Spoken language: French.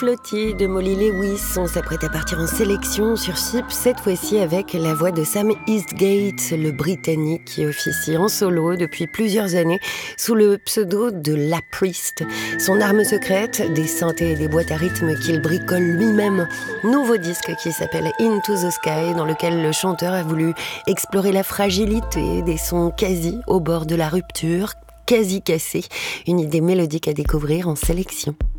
Exploti de Molly Lewis. On s'apprête à partir en sélection sur FIP, cette fois-ci avec la voix de Sam Eastgate, le Britannique qui officie en solo depuis plusieurs années sous le pseudo de La Priest. Son arme secrète, des synthés et des boîtes à rythme qu'il bricole lui-même. Nouveau disque qui s'appelle Into the Sky, dans lequel le chanteur a voulu explorer la fragilité des sons quasi au bord de la rupture, quasi cassés. Une idée mélodique à découvrir en sélection.